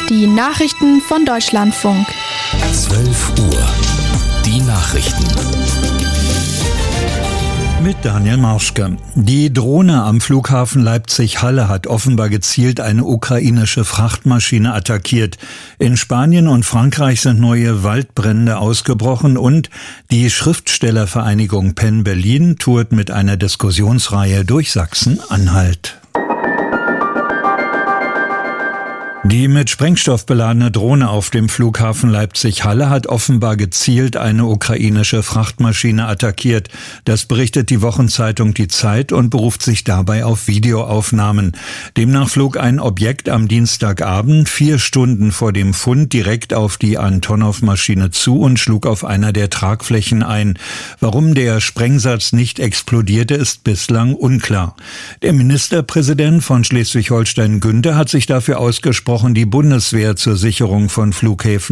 Die Nachrichten von Deutschlandfunk. 12 Uhr. Die Nachrichten. Mit Daniel Marschke. Die Drohne am Flughafen Leipzig-Halle hat offenbar gezielt eine ukrainische Frachtmaschine attackiert. In Spanien und Frankreich sind neue Waldbrände ausgebrochen und die Schriftstellervereinigung Penn Berlin tourt mit einer Diskussionsreihe durch Sachsen-Anhalt. Die mit Sprengstoff beladene Drohne auf dem Flughafen Leipzig-Halle hat offenbar gezielt eine ukrainische Frachtmaschine attackiert. Das berichtet die Wochenzeitung Die Zeit und beruft sich dabei auf Videoaufnahmen. Demnach flog ein Objekt am Dienstagabend 4 Stunden vor dem Fund direkt auf die Antonov-Maschine zu und schlug auf einer der Tragflächen ein. Warum der Sprengsatz nicht explodierte, ist bislang unklar. Der Ministerpräsident von Schleswig-Holstein Günther hat sich dafür ausgesprochen, die Bundeswehr zur Sicherung von Flughäfen